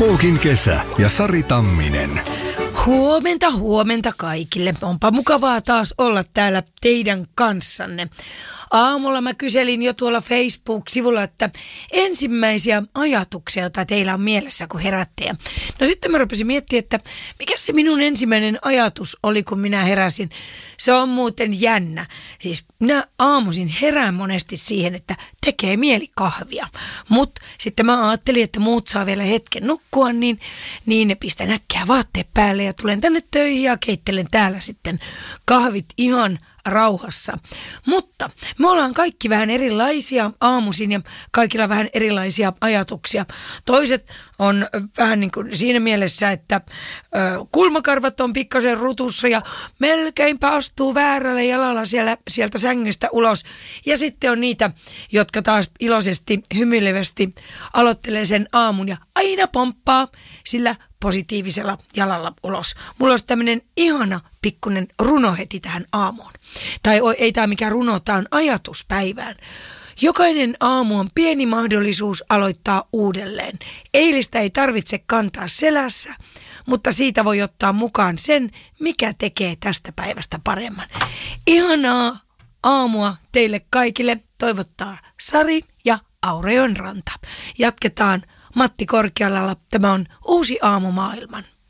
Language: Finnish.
Puukin kesä ja Sari Tamminen. Huomenta kaikille. Onpa mukavaa taas olla täällä teidän kanssanne. Aamulla mä kyselin jo tuolla Facebook-sivulla, että ensimmäisiä ajatuksia, joita teillä on mielessä, kun herätte. No sitten mä rupesin miettimään, että mikä se minun ensimmäinen ajatus oli, kun minä heräsin. Se on muuten jännä. Siis minä aamuisin herään monesti siihen, että tekee mieli kahvia. Mutta sitten mä ajattelin, että muut saa vielä hetken nukkua, niin ne pistän äkkiä vaatteet päälle ja tulen tänne töihin ja keittelen täällä sitten kahvit ihan rauhassa. Mutta me ollaan kaikki vähän erilaisia aamuisin ja kaikilla vähän erilaisia ajatuksia. Toiset on vähän niin kuin siinä mielessä, että kulmakarvat on pikkasen rutussa ja melkeinpä astuu väärällä jalalla sieltä sängystä ulos. Ja sitten on niitä, jotka taas iloisesti, hymyilevästi aloittelee sen aamun ja aina pomppaa sillä positiivisella jalalla ulos. Mulla olisi tämmöinen ihana pikkunen runo heti tähän aamuun. Tai ei tämä mikään runo, tämä on ajatus päivään. Jokainen aamu on pieni mahdollisuus aloittaa uudelleen. Eilistä ei tarvitse kantaa selässä, mutta siitä voi ottaa mukaan sen, mikä tekee tästä päivästä paremman. Ihanaa aamua teille kaikille toivottaa Sari ja Aureon Ranta. Jatketaan Matti Korkealalla. Tämä on Uusi aamu maailman.